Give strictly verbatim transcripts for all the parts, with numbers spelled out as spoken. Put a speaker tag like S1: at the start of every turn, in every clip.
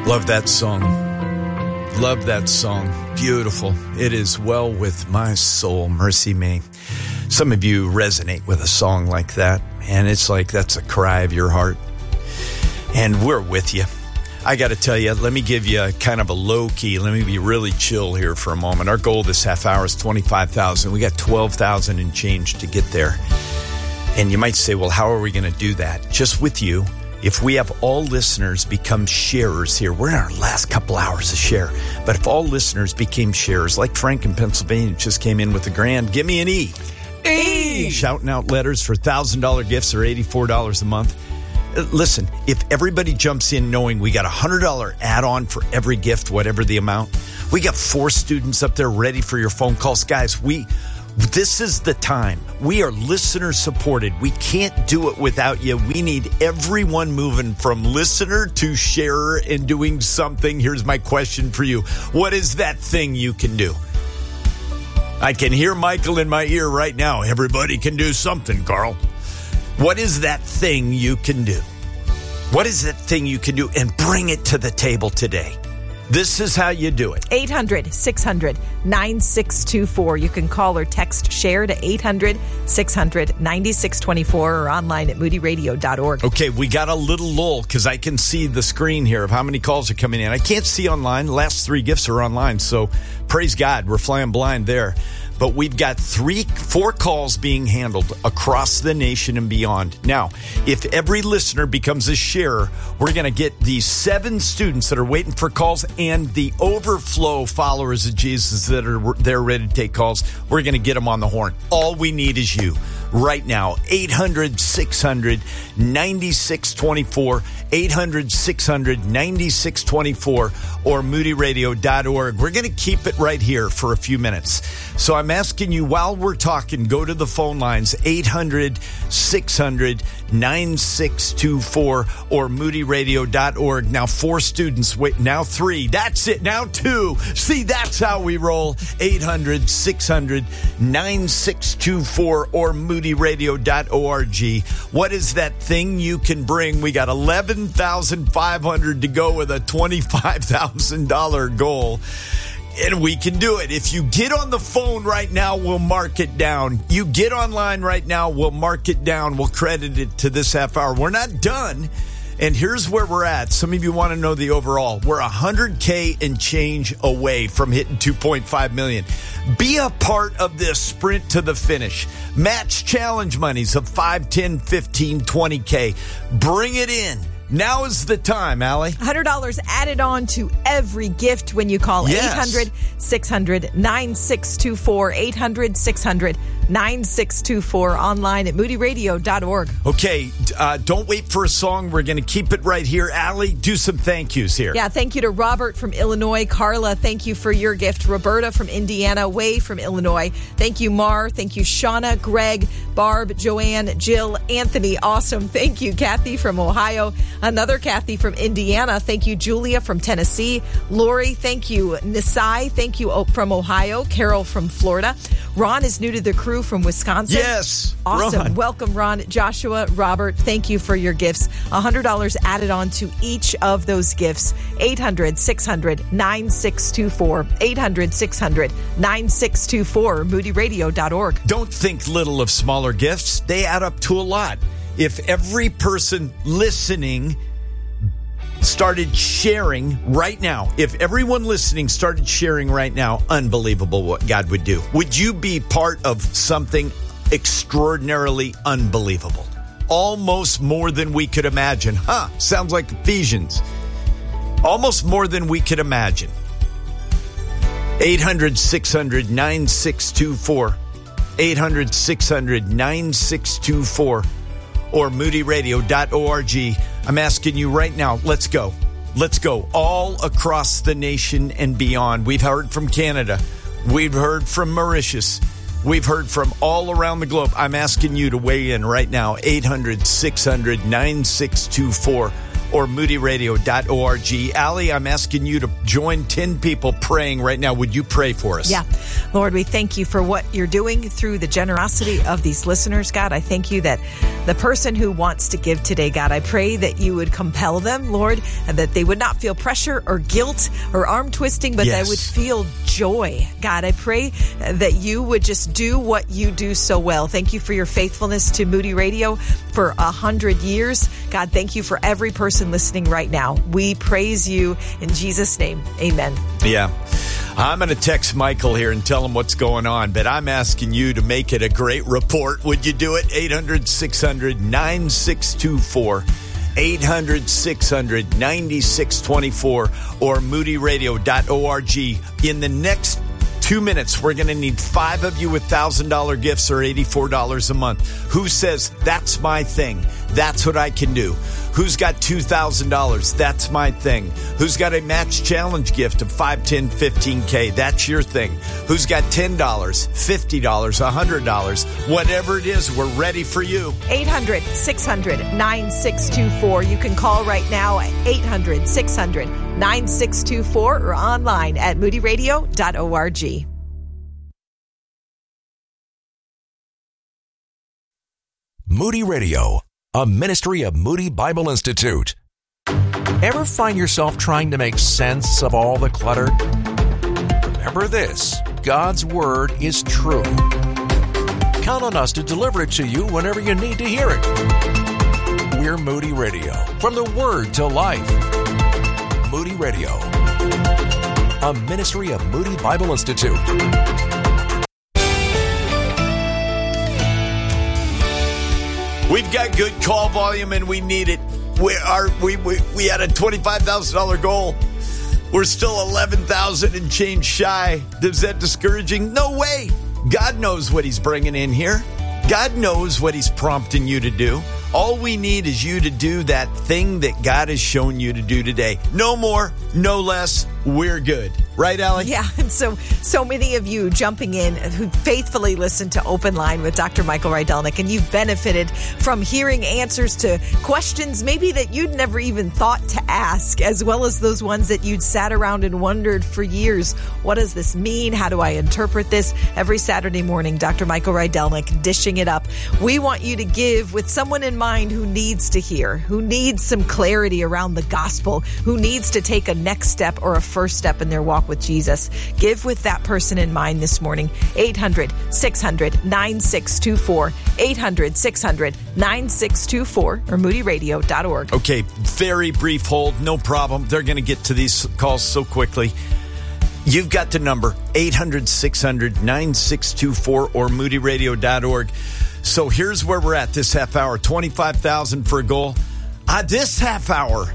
S1: Love that song. Love that song. Beautiful. It is well with my soul. Mercy me. Some of you resonate with a song like that, and it's like that's a cry of your heart. And we're with you. I got to tell you, let me give you a kind of a low key. Let me be really chill here for a moment. Our goal this half hour is twenty-five thousand. We got twelve thousand and change to get there. And you might say, well, how are we going to do that? Just with you. If we have all listeners become sharers here, we're in our last couple hours of share. But if all listeners became sharers, like Frank in Pennsylvania just came in with a grand, give me an E. E! Shouting out letters for one thousand dollars gifts or eighty-four dollars a month. Listen, if everybody jumps in knowing we got a one hundred dollars add-on for every gift, whatever the amount, we got four students up there ready for your phone calls. Guys, we... This is the time. We are listener supported. We can't do it without you. We need everyone moving from listener to sharer and doing something. Here's my question for you. What is that thing you can do? I can hear Michael in my ear right now. Everybody can do something, Carl. What is that thing you can do? What is that thing you can do? And bring it to the table today. This is how you do it.
S2: eight hundred, six hundred, nine six two four. You can call or text share to eight hundred, six hundred, ninety-six twenty-four or online at moody radio dot org.
S1: Okay, we got a little lull because I can see the screen here of how many calls are coming in. I can't see online. The last three gifts are online, so praise God. We're flying blind there. But we've got three, four calls being handled across the nation and beyond. Now, if every listener becomes a sharer, we're going to get these seven students that are waiting for calls and the overflow followers of Jesus that are there ready to take calls. We're going to get them on the horn. All we need is you right now. eight hundred, six hundred, ninety-six twenty-four, eight hundred, six hundred, ninety-six twenty-four, or moody radio dot org. We're going to keep it right here for a few minutes. So I'm asking you, while we're talking, go to the phone lines, eight hundred, six hundred, ninety-six twenty-four or moody radio dot org. Now four students, wait, now three. That's it, now two. See, that's how we roll. eight hundred, six hundred, ninety-six twenty-four or moody radio dot org. What is that thing you can bring? We got eleven thousand five hundred to go with a twenty-five thousand dollars goal. And we can do it. If you get on the phone right now, we'll mark it down. You get online right now, we'll mark it down. We'll credit it to this half hour. We're not done. And here's where we're at. Some of you want to know the overall. We're one hundred K and change away from hitting two point five million. Be a part of this sprint to the finish. Match challenge monies of five, ten, fifteen, twenty K. Bring it in. Now is the time, Allie.
S2: one hundred dollars added on to every gift when you call
S1: yes.
S2: eight hundred, six hundred, ninety-six twenty-four, eight hundred, six hundred, ninety-six twenty-four, online at moody radio dot org.
S1: Okay, uh, don't wait for a song. We're going to keep it right here. Allie, do some thank yous here.
S2: Yeah, thank you to Robert from Illinois. Carla, thank you for your gift. Roberta from Indiana. Way from Illinois. Thank you, Mar. Thank you, Shauna, Greg, Barb, Joanne, Jill, Anthony. Awesome. Thank you, Kathy from Ohio. Another Kathy from Indiana. Thank you, Julia from Tennessee. Lori, thank you. Nisai, thank you from Ohio. Carol from Florida. Ron is new to the crew from Wisconsin.
S1: Yes.
S2: Awesome.
S1: Ron.
S2: Welcome, Ron. Joshua, Robert, thank you for your gifts. one hundred dollars added on to each of those gifts. eight hundred, six hundred, ninety-six twenty-four. eight hundred, six hundred, ninety-six twenty-four. moody radio dot org.
S1: Don't think little of smaller gifts. They add up to a lot. If every person listening started sharing right now, if everyone listening started sharing right now, unbelievable what God would do. Would you be part of something extraordinarily unbelievable? Almost more than we could imagine. Huh, sounds like Ephesians. Almost more than we could imagine. eight hundred, six hundred, ninety-six twenty-four. eight hundred, six hundred, ninety-six twenty-four. Or moody radio dot org. I'm asking you right now, let's go. Let's go all across the nation and beyond. We've heard from Canada. We've heard from Mauritius. We've heard from all around the globe. I'm asking you to weigh in right now, eight hundred, six hundred, ninety-six twenty-four or moody radio dot org. Allie, I'm asking you to join ten people praying right now. Would you pray for us?
S2: Yeah. Lord, we thank you for what you're doing through the generosity of these listeners, God. I thank you that the person who wants to give today, God, I pray that you would compel them, Lord, and that they would not feel pressure or guilt or arm twisting, but
S1: Yes.
S2: they would feel joy. God, I pray that you would just do what you do so well. Thank you for your faithfulness to Moody Radio for a hundred years. God, thank you for every person listening right now. We praise you in Jesus' name. Amen.
S1: Yeah. I'm going to text Michael here and tell him what's going on, but I'm asking you to make it a great report. Would you do it? eight hundred, six hundred, nine six two four. eight hundred, six hundred, nine six two four or moody radio dot org. In the next two minutes, we're going to need five of you with one thousand dollars gifts or eighty-four dollars a month. Who says, that's my thing? That's what I can do. Who's got two thousand dollars? That's my thing. Who's got a match challenge gift of five, ten, fifteen K? That's your thing. Who's got ten dollars, fifty dollars, one hundred dollars? Whatever it is, we're ready for you.
S2: eight hundred, six hundred, nine six two four. You can call right now at eight hundred, six hundred, nine six two four or online at moody radio dot org.
S3: Moody Radio, a ministry of Moody Bible Institute. Ever find yourself trying to make sense of all the clutter? Remember this, God's Word is true. Count on us to deliver it to you whenever you need to hear it. We're Moody Radio, from the Word to life. Moody Radio, a ministry of Moody Bible Institute.
S1: We've got good call volume and we need it. We are we we, we had a twenty-five thousand dollars goal. We're still eleven thousand and change shy. Is that discouraging? No way. God knows what he's bringing in here. God knows what he's prompting you to do. All we need is you to do that thing that God has shown you to do today. No more, no less. We're good. Right, Allie?
S2: Yeah, and so so many of you jumping in who faithfully listen to Open Line with Doctor Michael Rydelnik, and you've benefited from hearing answers to questions maybe that you'd never even thought to ask, as well as those ones that you'd sat around and wondered for years. What does this mean? How do I interpret this? Every Saturday morning, Doctor Michael Rydelnik dishing it up. We want you to give with someone in mind who needs to hear, who needs some clarity around the gospel, who needs to take a next step or a first step in their walk with Jesus. Give with that person in mind this morning. eight hundred, six hundred, nine six two four. eight hundred, six hundred, nine six two four or moody radio dot org.
S1: Okay, very brief hold. No problem. They're going to get to these calls so quickly. You've got the number eight hundred, six hundred, nine six two four or moody radio dot org. So here's where we're at this half hour. twenty-five thousand for a goal. Uh, this half hour,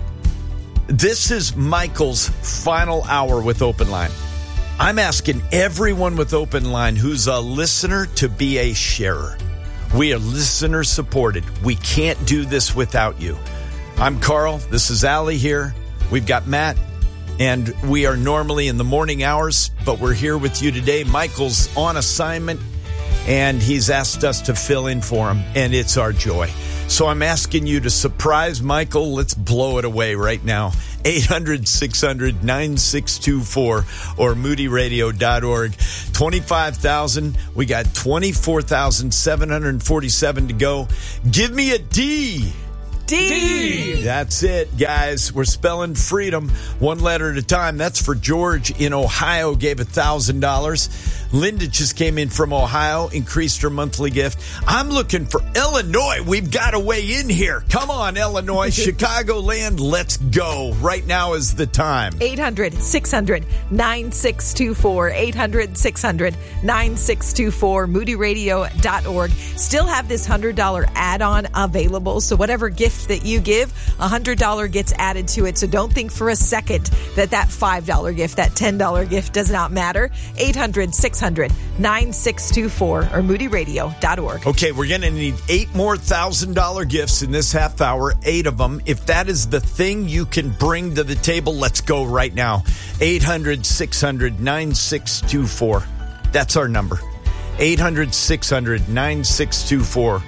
S1: this is Michael's final hour with Open Line. I'm asking everyone with Open Line who's a listener to be a sharer. We are listener supported. We can't do this without you. I'm Carl. This is Allie here. We've got Matt. And we are normally in the morning hours, but we're here with you today. Michael's on assignment, and he's asked us to fill in for him, and it's our joy. So I'm asking you to surprise Michael. Let's blow it away right now. eight hundred, six hundred, nine six two four or moody radio dot org. twenty-five thousand. We got twenty-four thousand seven hundred forty-seven to go. Give me a D.
S2: D.
S1: That's it, guys. We're spelling freedom one letter at a time. That's for George in Ohio, gave one thousand dollars. Linda just came in from Ohio, increased her monthly gift. I'm looking for Illinois. We've got a way in here. Come on, Illinois. Chicagoland, let's go. Right now is the time.
S2: eight hundred, six hundred, nine six two four. eight hundred, six hundred, nine six two four. moody radio dot org. Still have this one hundred dollars add-on available. So whatever gift that you give, one hundred dollars gets added to it. So don't think for a second that that five dollars gift, that ten dollars gift does not matter. eight hundred, six hundred, nine six two four or moody radio dot org.
S1: Okay, we're going to need eight more one thousand dollars gifts in this half hour, eight of them. If that is the thing you can bring to the table, let's go right now. eight hundred, six hundred, nine six two four. That's our number. eight hundred, six hundred, nine six two four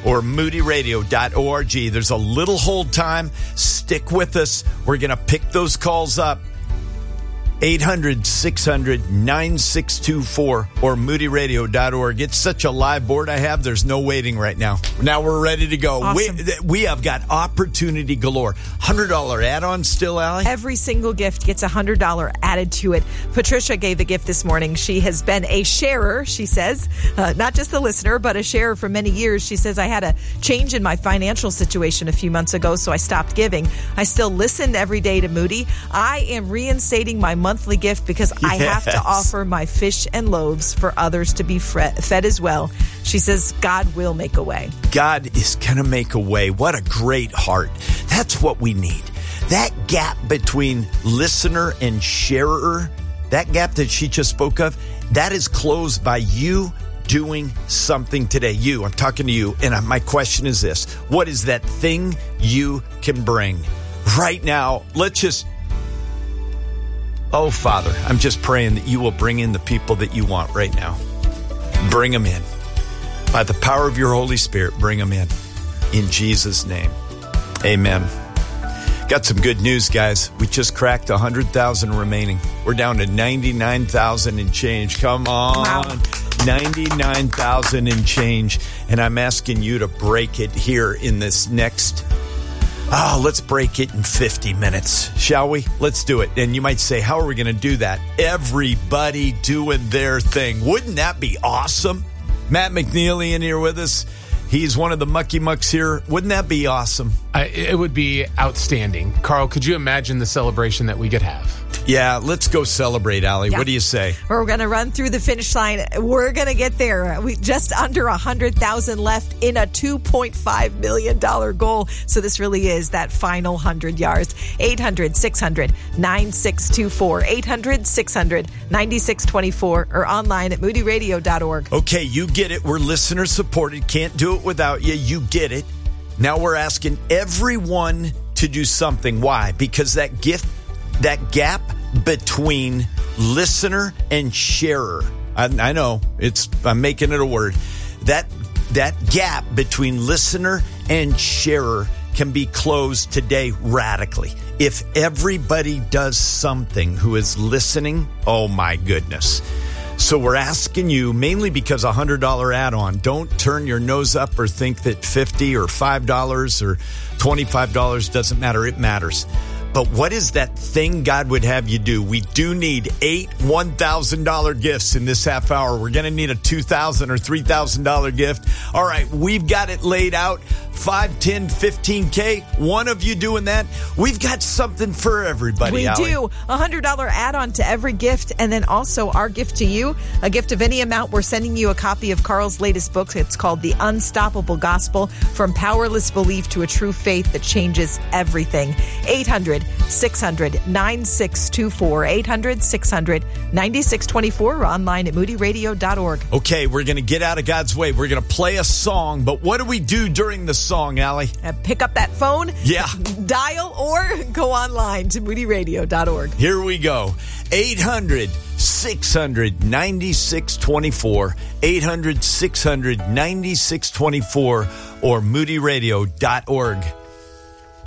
S1: or moody radio dot org. There's a little hold time. Stick with us. We're going to pick those calls up. eight hundred, six hundred, nine six two four or moody radio dot org. It's such a live board I have. There's no waiting right now. Now we're ready to go.
S2: Awesome.
S1: We, we have got opportunity galore. one hundred dollars add-on still, Allie?
S2: Every single gift gets one hundred dollars added to it. Patricia gave the gift this morning. She has been a sharer, she says, uh, not just a listener, but a sharer for many years. She says, I had a change in my financial situation a few months ago, so I stopped giving. I still listen every day to Moody. I am reinstating my monthly gift because I have to
S1: Yes.
S2: offer my fish and loaves for others to be fre- fed as well. She says, God will make a way.
S1: God is going to make a way. What a great heart. That's what we need. That gap between listener and sharer, that gap that she just spoke of, that is closed by you doing something today. You, I'm talking to you. And my question is this: what is that thing you can bring right now? Let's just, oh, Father, I'm just praying that you will bring in the people that you want right now. Bring them in. By the power of your Holy Spirit, bring them in. In Jesus' name, amen. Got some good news, guys. We just cracked one hundred thousand remaining. We're down to ninety-nine thousand and change. Come on.
S2: Wow.
S1: ninety-nine thousand and change. And I'm asking you to break it here in this next, oh, let's break it in fifty minutes, shall we? Let's do it. And you might say, how are we going to do that? Everybody doing their thing. Wouldn't that be awesome? Matt McNeely in here with us. He's one of the mucky mucks here. Wouldn't that be awesome?
S4: I, it would be outstanding. Carl, could you imagine the celebration that we could have?
S1: Yeah, let's go celebrate, Allie.
S2: Yeah.
S1: What do you say?
S2: We're going to run through the finish line. We're going to get there. We just under one hundred thousand left in a two point five million dollars goal. So this really is that final one hundred yards. eight hundred, six hundred, nine six two four. eight hundred, six hundred, nine six two four or online at moody radio dot org.
S1: Okay, you get it. We're listener supported. Can't do it without you. You get it. Now we're asking everyone to do something. Why? Because that gift, that gap between listener and sharer, I, I know it's, I'm making it a word. That, that gap between listener and sharer can be closed today radically. If everybody does something who is listening, oh my goodness. So we're asking you, mainly because a one hundred dollars add-on, don't turn your nose up or think that fifty dollars or five dollars or twenty-five dollars doesn't matter. It matters. But what is that thing God would have you do? We do need eight one thousand dollars gifts in this half hour. We're going to need a two thousand dollars or three thousand dollars gift. All right, we've got it laid out. five, ten, fifteen K. One of you doing that. We've got something for everybody,
S2: We
S1: Allie.
S2: do. A one hundred dollars add-on to every gift, and then also our gift to you, a gift of any amount. We're sending you a copy of Carl's latest book. It's called The Unstoppable Gospel, From Powerless Belief to a True Faith That Changes Everything. eight hundred, six hundred, nine six two four. eight hundred, six hundred, nine six two four or online at moody radio dot org.
S1: Okay, we're going to get out of God's way. We're going to play a song, but what do we do during the song, Allie?
S2: Uh, pick up that phone,
S1: Yeah.
S2: dial, or go online to moody radio dot org.
S1: Here we go. eight hundred, six hundred, nine six two four. eight hundred, six hundred, nine six two four or moody radio dot org.